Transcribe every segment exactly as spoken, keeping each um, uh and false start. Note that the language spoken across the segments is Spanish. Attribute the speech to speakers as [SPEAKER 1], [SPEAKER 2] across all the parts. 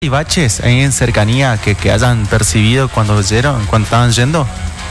[SPEAKER 1] ¿Hay baches ahí en cercanía que, que hayan percibido cuando llegaron, cuando estaban yendo?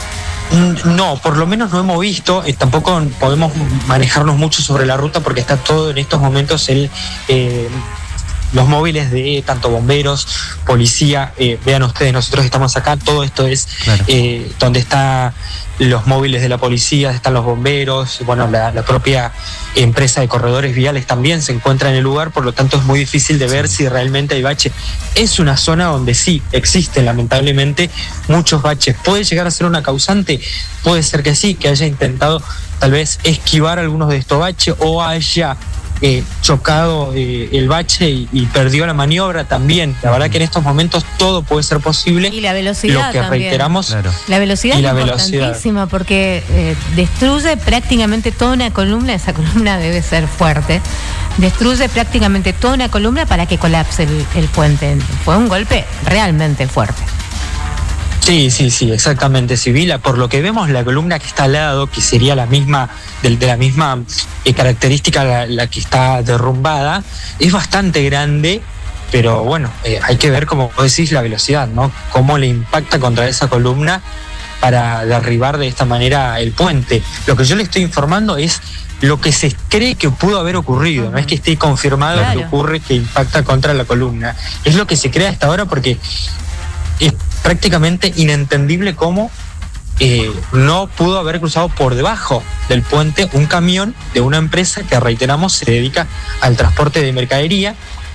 [SPEAKER 2] No, por lo menos no hemos visto, eh, tampoco podemos manejarnos mucho sobre la ruta porque está todo en estos momentos el... Eh, los móviles de tanto bomberos, policía, eh, vean ustedes, nosotros estamos acá, todo esto es claro. eh, donde están los móviles de la policía, están los bomberos, bueno, la, la propia empresa de corredores viales también se encuentra en el lugar, por lo tanto es muy difícil de ver si realmente hay bache. Es una zona donde sí existen lamentablemente muchos baches. ¿Puede llegar a ser una causante? Puede ser que sí, que haya intentado tal vez esquivar algunos de estos baches o haya Eh, chocado eh, el bache y, y perdió la maniobra también. La verdad que en estos momentos todo puede ser posible.
[SPEAKER 3] Y la velocidad
[SPEAKER 2] Lo que
[SPEAKER 3] también.
[SPEAKER 2] reiteramos.
[SPEAKER 3] Claro. La velocidad
[SPEAKER 2] y
[SPEAKER 3] es
[SPEAKER 2] la
[SPEAKER 3] importantísima
[SPEAKER 2] velocidad.
[SPEAKER 3] porque eh, destruye prácticamente toda una columna. Esa columna debe ser fuerte. Destruye prácticamente toda una columna para que colapse el, el puente. Fue un golpe realmente fuerte.
[SPEAKER 2] Sí, sí, sí, exactamente, Sibila. Por lo que vemos, la columna que está al lado, que sería la misma, de, de la misma eh, característica, la, la que está derrumbada, es bastante grande, pero bueno, eh, hay que ver, como vos decís, la velocidad, ¿no? Cómo le impacta contra esa columna para derribar de esta manera el puente. Lo que yo le estoy informando es lo que se cree que pudo haber ocurrido, no es que esté confirmado claro. que ocurre que impacta contra la columna. Es lo que se cree hasta ahora porque es prácticamente inentendible cómo eh, no pudo haber cruzado por debajo del puente un camión de una empresa que, reiteramos, se dedica al transporte de mercadería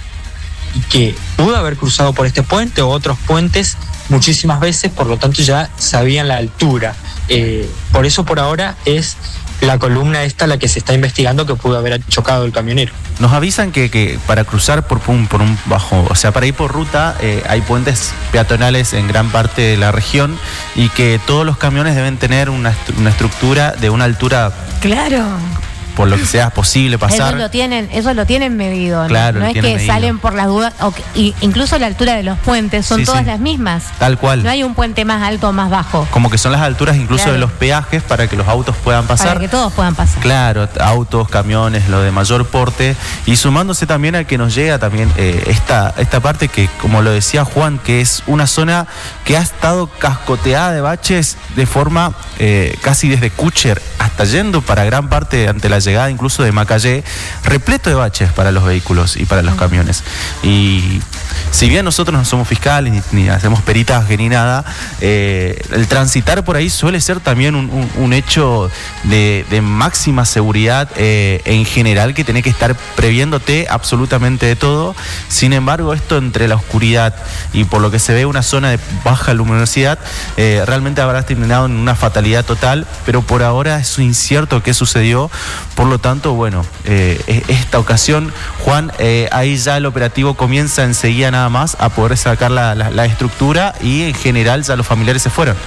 [SPEAKER 2] y que pudo haber cruzado por este puente o otros puentes muchísimas veces, por lo tanto ya sabían la altura. Eh, por eso por ahora es la columna esta la que se está investigando que pudo haber chocado el camionero.
[SPEAKER 1] Nos avisan que, que para cruzar por un, por un bajo, o sea, para ir por ruta, eh, hay puentes peatonales en gran parte de la región y que todos los camiones deben tener una, una estructura de una altura...
[SPEAKER 3] Claro.
[SPEAKER 1] Por lo que sea posible pasar.
[SPEAKER 3] Eso lo tienen, eso lo tienen medido, ¿no?
[SPEAKER 1] Claro,
[SPEAKER 3] no es que medido. Salen por las dudas, o que, y incluso la altura de los puentes son sí, todas sí. las mismas.
[SPEAKER 1] Tal cual.
[SPEAKER 3] No hay un puente más alto o más bajo.
[SPEAKER 1] Como que son las alturas incluso claro. de los peajes para que los autos puedan pasar.
[SPEAKER 3] Para que todos puedan pasar.
[SPEAKER 1] Claro, autos, camiones, lo de mayor porte. Y sumándose también a que nos llega también eh, esta, esta parte que, como lo decía Juan, que es una zona que ha estado cascoteada de baches de forma eh, casi desde Cúcher hasta yendo para gran parte ante la llegada incluso de Macayé, repleto de baches para los vehículos y para los camiones. Y si bien nosotros no somos fiscales ni, ni hacemos peritaje ni nada, eh, el transitar por ahí suele ser también un, un, un hecho de, de máxima seguridad eh, en general, que tenés que estar previéndote absolutamente de todo. Sin embargo, esto entre la oscuridad y por lo que se ve una zona de baja luminosidad, eh, realmente habrá terminado en una fatalidad total, pero por ahora es incierto qué sucedió. Por lo tanto, bueno, eh, esta ocasión, Juan, eh, ahí ya el operativo comienza enseguida nada más a poder sacar la, la, la estructura y en general ya los familiares se fueron.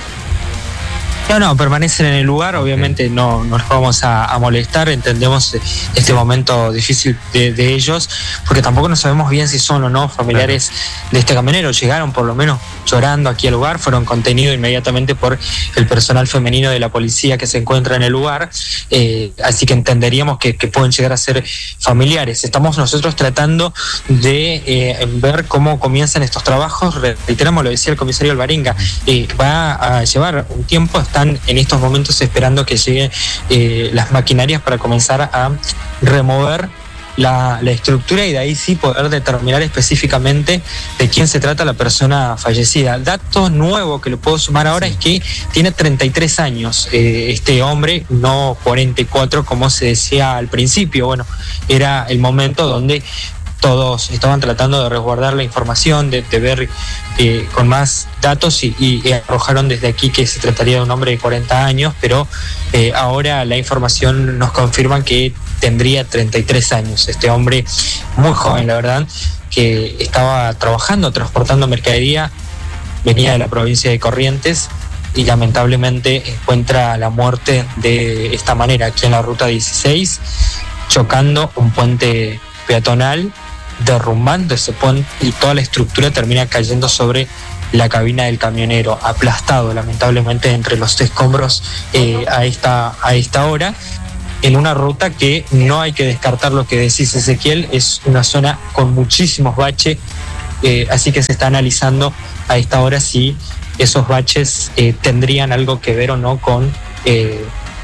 [SPEAKER 2] No, no, permanecen en el lugar, obviamente no, no nos vamos a, a molestar, entendemos este sí. momento difícil de, de ellos, porque tampoco no sabemos bien si son o no familiares claro. de este camionero. Llegaron por lo menos llorando aquí al lugar, fueron contenidos inmediatamente por el personal femenino de la policía que se encuentra en el lugar, eh, así que entenderíamos que, que pueden llegar a ser familiares. Estamos nosotros tratando de eh, ver cómo comienzan estos trabajos. Reiteramos, lo decía el comisario Alvarenga, eh, va a llevar un tiempo, está en estos momentos esperando que lleguen eh, las maquinarias para comenzar a remover la, la estructura y de ahí sí poder determinar específicamente de quién se trata la persona fallecida. El dato nuevo que le puedo sumar ahora sí. es que tiene treinta y tres años eh, este hombre, no cuarenta y cuatro como se decía al principio. Bueno, era el momento donde todos estaban tratando de resguardar la información, de, de ver eh, con más datos y, y arrojaron desde aquí que se trataría de un hombre de cuarenta años, pero eh, ahora la información nos confirma que tendría treinta y tres años. Este hombre muy joven, la verdad, que estaba trabajando, transportando mercadería, venía de la provincia de Corrientes y lamentablemente encuentra la muerte de esta manera aquí en la ruta dieciséis, chocando un puente peatonal, derrumbando ese puente y toda la estructura termina cayendo sobre la cabina del camionero, aplastado lamentablemente entre los escombros eh, a, esta, a esta hora, en una ruta que no hay que descartar lo que decís, Ezequiel, es una zona con muchísimos baches, eh, así que se está analizando a esta hora si esos baches eh, tendrían algo que ver o no con, eh,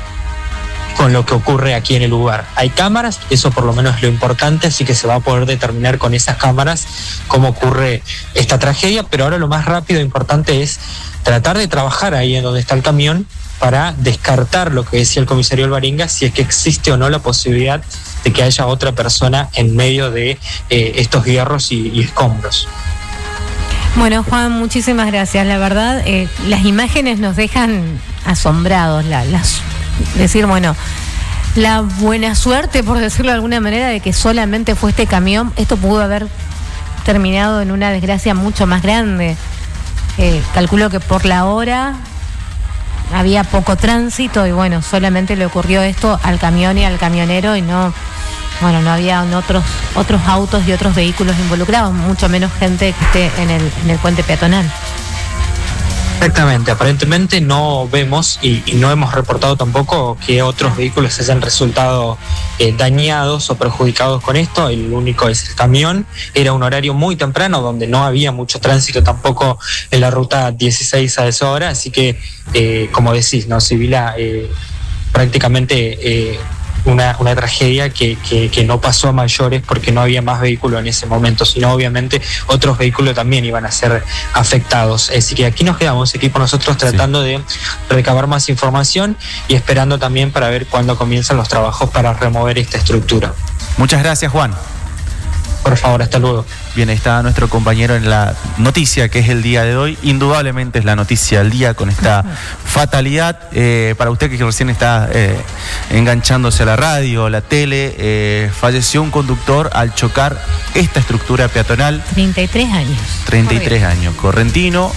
[SPEAKER 2] con lo que ocurre aquí en el lugar. Hay cámaras, eso por lo menos es lo importante, así que se va a poder determinar con esas cámaras cómo ocurre esta tragedia, pero ahora lo más rápido e importante es tratar de trabajar ahí en donde está el camión para descartar lo que decía el comisario Alvarenga, si es que existe o no la posibilidad de que haya otra persona en medio de eh, estos hierros y, y escombros.
[SPEAKER 3] Bueno, Juan, muchísimas gracias. La verdad, eh, las imágenes nos dejan asombrados. La, las, decir, bueno, la buena suerte, por decirlo de alguna manera, de que solamente fue este camión. Esto pudo haber terminado en una desgracia mucho más grande. Eh, calculo que por la hora había poco tránsito y bueno, solamente le ocurrió esto al camión y al camionero y no, bueno, no había otros otros autos y otros vehículos involucrados, mucho menos gente que esté en el, en el puente peatonal.
[SPEAKER 2] Exactamente, aparentemente no vemos y, y no hemos reportado tampoco que otros vehículos hayan resultado eh, dañados o perjudicados con esto. El único es el camión. Era un horario muy temprano donde no había mucho tránsito tampoco en la ruta dieciséis a esa hora, así que eh, como decís, ¿no? Sibila, eh, prácticamente eh, Una, una tragedia que, que, que no pasó a mayores porque no había más vehículos en ese momento, sino obviamente otros vehículos también iban a ser afectados. Así que aquí nos quedamos, equipo, nosotros tratando sí. de recabar más información y esperando también para ver cuándo comienzan los trabajos para remover esta estructura.
[SPEAKER 1] Muchas gracias, Juan.
[SPEAKER 2] Por favor, hasta luego.
[SPEAKER 1] Bien, ahí está nuestro compañero en la noticia que es el día de hoy. Indudablemente es la noticia del día con esta fatalidad. Eh, para usted que recién está eh, enganchándose a la radio, la tele, eh, falleció un conductor al chocar esta estructura peatonal.
[SPEAKER 3] treinta y tres años.
[SPEAKER 1] treinta y tres años. Correntino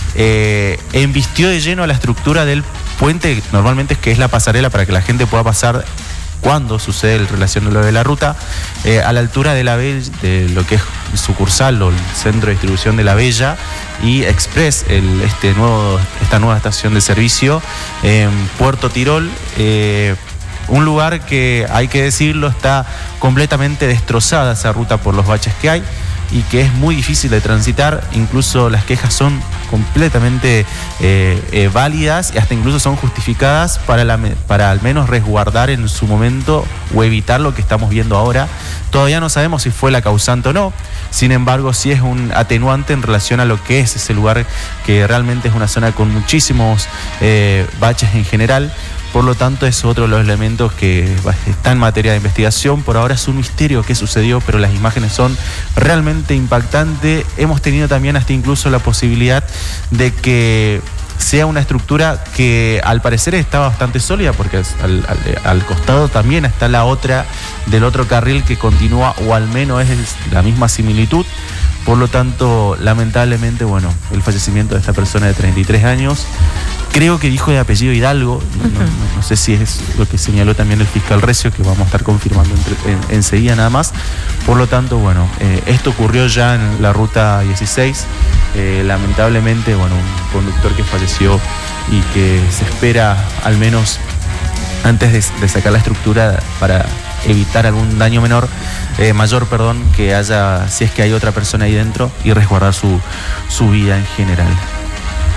[SPEAKER 1] eh, embistió de lleno a la estructura del puente, normalmente es que es la pasarela para que la gente pueda pasar cuando sucede en relación a lo de la ruta, eh, a la altura de la Bella, de lo que es sucursal o el centro de distribución de la Bella y Express, el, este nuevo, esta nueva estación de servicio en Puerto Tirol, eh, un lugar que, hay que decirlo, está completamente destrozada esa ruta por los baches que hay y que es muy difícil de transitar. Incluso las quejas son completamente eh, eh, válidas y hasta incluso son justificadas para, la, para al menos resguardar en su momento o evitar lo que estamos viendo ahora. Todavía no sabemos si fue la causante o no, sin embargo sí es un atenuante en relación a lo que es ese lugar, que realmente es una zona con muchísimos eh, baches en general. Por lo tanto, es otro de los elementos que está en materia de investigación. Por ahora es un misterio qué sucedió, pero las imágenes son realmente impactantes. Hemos tenido también hasta incluso la posibilidad de que sea una estructura que al parecer está bastante sólida, porque al, al, al costado también está la otra del otro carril que continúa, o al menos es la misma similitud. Por lo tanto, lamentablemente, bueno, el fallecimiento de esta persona de treinta y tres años, creo que dijo de apellido Hidalgo, uh-huh. no, no, no sé si es lo que señaló también el fiscal Recio, que vamos a estar confirmando entre, en, enseguida nada más. Por lo tanto, bueno, eh, esto ocurrió ya en la ruta dieciséis, eh, lamentablemente, bueno, un conductor que falleció y que se espera al menos antes de, de sacar la estructura para evitar algún daño menor, eh, mayor, perdón, que haya, si es que hay otra persona ahí dentro, y resguardar su, su vida en general.